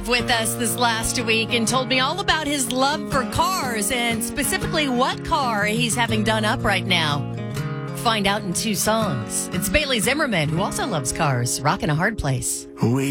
with us this last week and told me all about his love for cars and specifically what car he's having done up right now. Find out in 2 songs. It's Bailey Zimmerman, who also loves cars, rocking a hard place.